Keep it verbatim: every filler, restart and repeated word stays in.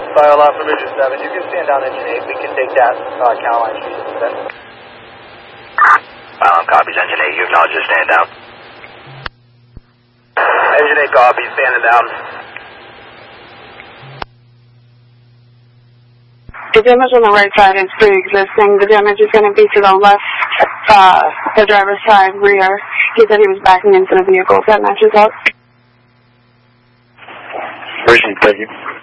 Viola for Bridger seven, you can stand down engine eight. We can take that uh, Caroline Street instead. Island copies, engine eight, you acknowledge your stand down. Engine eight copies, standing down. The damage on the right side is pre-existing. The damage is going to be to the left, uh, the driver's side rear. He said he was backing into the vehicle. That matches up. Version, thank you.